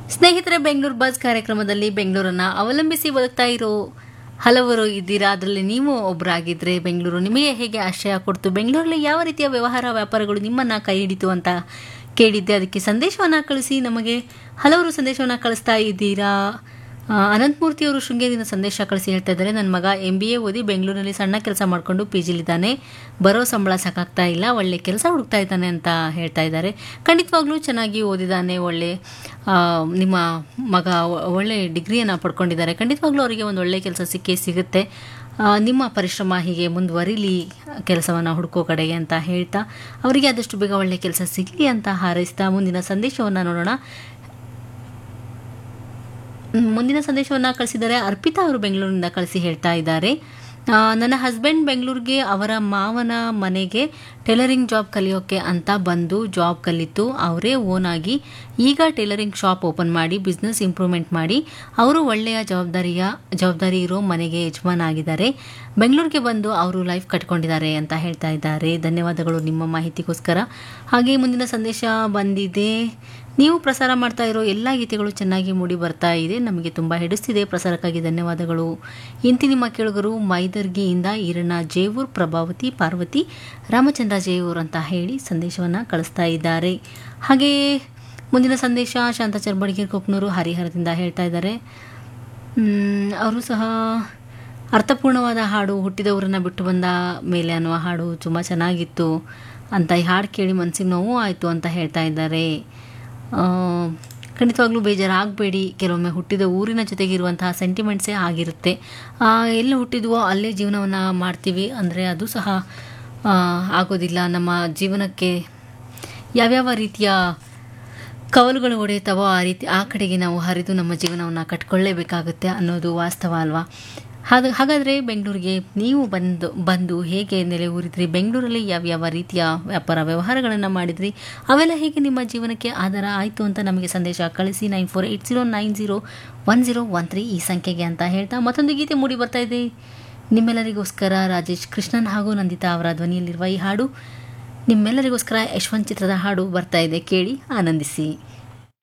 ಸ್ನೇಹಿತರೆ, ಬೆಂಗಳೂರು ಬಸ್ ಕಾರ್ಯಕ್ರಮದಲ್ಲಿ ಬೆಂಗಳೂರನ್ನ ಅವಲಂಬಿಸಿ ಬದುಕ್ತಾ ಇರೋ ಹಲವರು ಇದ್ದೀರಾ. ಅದರಲ್ಲಿ ನೀವು ಒಬ್ಬರಾಗಿದ್ದರೆ ಬೆಂಗಳೂರು ನಿಮಗೆ ಹೇಗೆ ಆಶ್ರಯ ಕೊಡ್ತು, ಬೆಂಗಳೂರಲ್ಲಿ ಯಾವ ರೀತಿಯ ವ್ಯವಹಾರ ವ್ಯಾಪಾರಗಳು ನಿಮ್ಮನ್ನು ಕೈ ಹಿಡಿತು ಅಂತ ಕೇಳಿದ್ದೆ. ಅದಕ್ಕೆ ಸಂದೇಶವನ್ನು ಕಳಿಸಿ. ನಮಗೆ ಹಲವರು ಸಂದೇಶವನ್ನು ಕಳಿಸ್ತಾ ಇದ್ದೀರಾ. ಅನಂತಮೂರ್ತಿಯವರು ಶೃಂಗೇರಿಯಿಂದ ಸಂದೇಶ ಕಳಿಸಿ ಹೇಳ್ತಾ ಇದ್ದಾರೆ, ನನ್ನ ಮಗ MBA ಓದಿ ಬೆಂಗಳೂರಿನಲ್ಲಿ ಸಣ್ಣ ಕೆಲಸ ಮಾಡಿಕೊಂಡು PGಲಿದ್ದಾನೆ. ಬರೋ ಸಂಬಳ ಸಾಕಾಗ್ತಾ ಇಲ್ಲ, ಒಳ್ಳೆ ಕೆಲಸ ಹುಡುಕ್ತಾ ಇದ್ದಾನೆ ಅಂತ ಹೇಳ್ತಾ ಇದ್ದಾರೆ. ಖಂಡಿತವಾಗ್ಲೂ ಚೆನ್ನಾಗಿ ಓದಿದ್ದಾನೆ, ಒಳ್ಳೆ ನಿಮ್ಮ ಮಗ ಒಳ್ಳೆ ಡಿಗ್ರಿಯನ್ನು ಪಡ್ಕೊಂಡಿದ್ದಾರೆ. ಖಂಡಿತವಾಗ್ಲೂ ಅವರಿಗೆ ಒಂದು ಒಳ್ಳೆ ಕೆಲಸ ಸಿಗುತ್ತೆ. ನಿಮ್ಮ ಪರಿಶ್ರಮ ಹೀಗೆ ಮುಂದುವರಿಲಿ ಕೆಲಸವನ್ನು ಹುಡುಕೋ ಕಡೆಗೆ ಅಂತ ಹೇಳ್ತಾ, ಅವರಿಗೆ ಆದಷ್ಟು ಬೇಗ ಒಳ್ಳೆ ಕೆಲಸ ಸಿಗಲಿ ಅಂತ ಹಾರೈಸ್ತಾ ಮುಂದಿನ ಸಂದೇಶವನ್ನು ನೋಡೋಣ. ಮುಂದಿನ ಸಂದೇಶವನ್ನು ಕಳಿಸಿದ್ದಾರೆ ಅರ್ಪಿತಾ ಅವರು ಬೆಂಗಳೂರಿನಿಂದ ಕಳಿಸಿ ಹೇಳ್ತಾ ಇದ್ದಾರೆ, ನನ್ನ ಹಸ್ಬೆಂಡ್ ಬೆಂಗಳೂರಿಗೆ ಅವರ ಮಾವನ ಮನೆಗೆ ಟೈಲರಿಂಗ್ ಜಾಬ್ ಕಲಿಯೋಕ್ಕೆ ಅಂತ ಬಂದು ಜಾಬ್ ಕಲಿತು ಅವರೇ ಓನ್ ಆಗಿ ಈಗ ಟೈಲರಿಂಗ್ ಶಾಪ್ ಓಪನ್ ಮಾಡಿ ಬಿಸ್ನೆಸ್ ಇಂಪ್ರೂವ್ಮೆಂಟ್ ಮಾಡಿ ಅವರು ಒಳ್ಳೆಯ ಜವಾಬ್ದಾರಿ ಇರೋ ಮನೆಗೆ ಯಜಮಾನ ಆಗಿದ್ದಾರೆ. ಬೆಂಗಳೂರಿಗೆ ಬಂದು ಅವರು ಲೈಫ್ ಕಟ್ಕೊಂಡಿದ್ದಾರೆ ಅಂತ ಹೇಳ್ತಾ ಇದ್ದಾರೆ. ಧನ್ಯವಾದಗಳು ನಿಮ್ಮ ಮಾಹಿತಿಗೋಸ್ಕರ. ಹಾಗೆ ಮುಂದಿನ ಸಂದೇಶ ಬಂದಿದೆ, ನೀವು ಪ್ರಸಾರ ಮಾಡ್ತಾ ಇರೋ ಎಲ್ಲ ಗೀತೆಗಳು ಚೆನ್ನಾಗಿ ಮೂಡಿ ಬರ್ತಾ ಇದೆ, ನಮಗೆ ತುಂಬ ಹಿಡಿಸ್ತಿದೆ, ಪ್ರಸಾರಕ್ಕಾಗಿ ಧನ್ಯವಾದಗಳು. ಇಂತಿ ನಿಮ್ಮ ಕೇಳುಗರು ಮೈದರ್ಗಿಯಿಂದ ಈರಣ್ಣ ಜೇವೂರ್, ಪ್ರಭಾವತಿ, ಪಾರ್ವತಿ, ರಾಮಚಂದ್ರ ಜೇವೂರ್ ಅಂತ ಹೇಳಿ ಸಂದೇಶವನ್ನು ಕಳಿಸ್ತಾ ಇದ್ದಾರೆ. ಹಾಗೆ ಮುಂದಿನ ಸಂದೇಶ ಶಾಂತ ಚರ್ಬಡಿಗೆರ್ ಕೊಕ್ನೂರು ಹರಿಹರದಿಂದ ಹೇಳ್ತಾ ಇದ್ದಾರೆ, ಅವರು ಸಹ ಅರ್ಥಪೂರ್ಣವಾದ ಹಾಡು ಹುಟ್ಟಿದವರನ್ನು ಬಿಟ್ಟು ಬಂದ ಮೇಲೆ ಅನ್ನುವ ಹಾಡು ತುಂಬ ಚೆನ್ನಾಗಿತ್ತು ಅಂತ, ಈ ಹಾಡು ಕೇಳಿ ಮನಸ್ಸಿಗೆ ನೋವು ಆಯಿತು ಅಂತ ಹೇಳ್ತಾ ಇದ್ದಾರೆ. ಖಂಡಿತವಾಗ್ಲೂ ಬೇಜಾರಾಗಬೇಡಿ, ಕೆಲವೊಮ್ಮೆ ಹುಟ್ಟಿದ ಊರಿನ ಜೊತೆಗಿರುವಂತಹ ಸೆಂಟಿಮೆಂಟ್ಸೇ ಆಗಿರುತ್ತೆ. ಎಲ್ಲಿ ಹುಟ್ಟಿದ್ವೋ ಅಲ್ಲೇ ಜೀವನವನ್ನು ಮಾಡ್ತೀವಿ ಅಂದರೆ ಅದು ಸಹ ಆಗೋದಿಲ್ಲ. ನಮ್ಮ ಜೀವನಕ್ಕೆ ಯಾವ್ಯಾವ ರೀತಿಯ ಕವಲುಗಳು ಹೊಡೆಯುತ್ತವೋ ಆ ಕಡೆಗೆ ನಾವು ಹರಿದು ನಮ್ಮ ಜೀವನವನ್ನು ಕಟ್ಕೊಳ್ಳೇಬೇಕಾಗುತ್ತೆ ಅನ್ನೋದು ವಾಸ್ತವ ಅಲ್ವಾ. ಹಾಗಾದರೆ ಬೆಂಗಳೂರಿಗೆ ನೀವು ಬಂದು ಹೇಗೆ ನೆಲೆ ಊರಿದ್ರಿ, ಬೆಂಗಳೂರಲ್ಲಿ ಯಾವ್ಯಾವ ರೀತಿಯ ವ್ಯಾಪಾರ ವ್ಯವಹಾರಗಳನ್ನು ಮಾಡಿದ್ರಿ, ಅವೆಲ್ಲ ಹೇಗೆ ನಿಮ್ಮ ಜೀವನಕ್ಕೆ ಆಧಾರ ಆಯಿತು ಅಂತ ನಮಗೆ ಸಂದೇಶ ಕಳಿಸಿ. 9480901013 ಈ ಸಂಖ್ಯೆಗೆ ಅಂತ ಹೇಳ್ತಾ ಮತ್ತೊಂದು ಗೀತೆ ಮೂಡಿ ಬರ್ತಾ ಇದೆ ನಿಮ್ಮೆಲ್ಲರಿಗೋಸ್ಕರ. ರಾಜೇಶ್ ಕೃಷ್ಣನ್ ಹಾಗೂ ನಂದಿತಾ ಅವರ ಧ್ವನಿಯಲ್ಲಿರುವ ಈ ಹಾಡು ನಿಮ್ಮೆಲ್ಲರಿಗೋಸ್ಕರ ಯಶವಂತ್ ಚಿತ್ರದ ಹಾಡು ಬರ್ತಾ ಇದೆ, ಕೇಳಿ ಆನಂದಿಸಿ.